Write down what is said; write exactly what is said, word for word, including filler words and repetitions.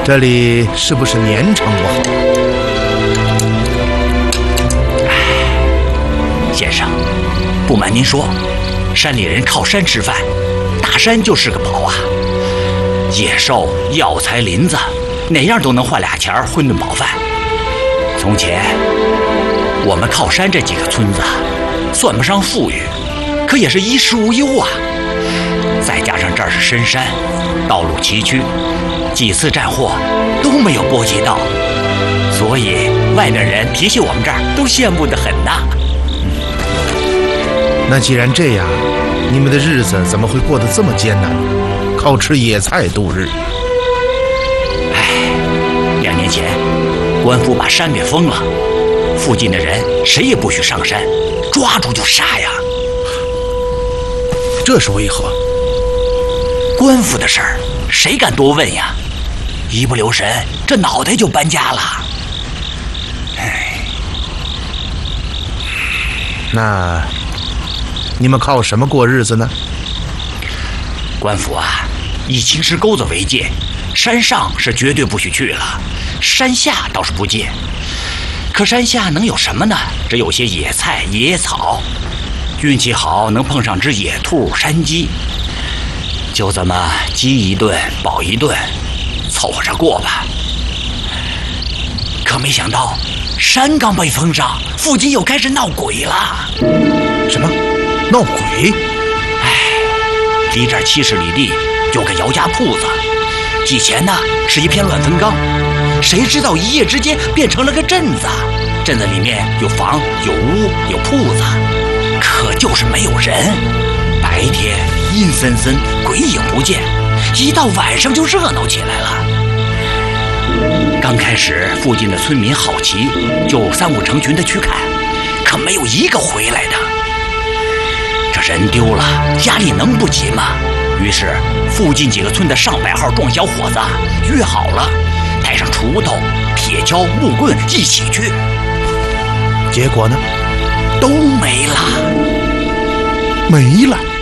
这里是不是年成不好？ 先生，不瞒您说，山里人靠山吃饭，大山就是个宝啊。野兽、药材、林子，哪样都能换俩钱儿混顿饱饭。从前我们靠山这几个村子，算不上富裕，可也是衣食无忧啊。再加上这儿是深山，道路崎岖，几次战祸都没有波及到，所以外面人提起我们这儿都羡慕得很呐。 那既然这样，你们的日子怎么会过得这么艰难？靠吃野菜度日。 唉，两年前官府把山给封了，附近的人谁也不许上山，抓住就杀呀。 这是为何？ 官府的事儿谁敢多问呀？一不留神这脑袋就搬家了。唉， 那你们靠什么过日子呢？ 官府啊，以青石沟子为界，山上是绝对不许去了，山下倒是不戒。可山下能有什么呢？只有些野菜野草，运气好能碰上只野兔山鸡，就这么饥一顿饱一顿，凑合着过吧。可没想到山刚被封上，附近又开始闹鬼了。 什么？闹鬼？ 唉，离这儿七十里地有个姚家铺子，以前呢是一片乱坟岗，谁知道一夜之间变成了个镇子。镇子里面有房有屋有铺子，可就是没有人。白天阴森森，鬼影不见，一到晚上就热闹起来了。刚开始附近的村民好奇，就三五成群的去看，可没有一个回来的。这人丢了，家里能不急吗？于是附近几个村的上百号壮小伙子约好了，带上锄头、铁锹、木棍一起去。 结果呢？ 都没了。 没了。